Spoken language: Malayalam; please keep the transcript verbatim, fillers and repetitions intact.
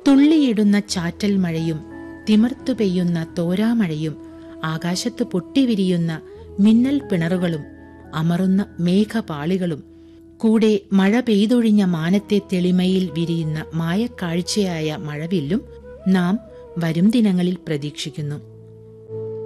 തുള്ളിയിടുന്ന ചാറ്റൽ മഴയും തിമിർത്തു പെയ്യുന്ന തോരാമഴയും ആകാശത്ത് പൊട്ടിവിരിയുന്ന മിന്നൽ പിണറുകളും അമറുന്ന മേഘപാളികളും കൂടെ മഴ പെയ്തൊഴിഞ്ഞ മാനത്തെ തെളിമയിൽ വിരിയുന്ന മായക്കാഴ്ചയായ മഴവില്ലും നാം വരും ദിനങ്ങളിൽ പ്രതീക്ഷിക്കുന്നു.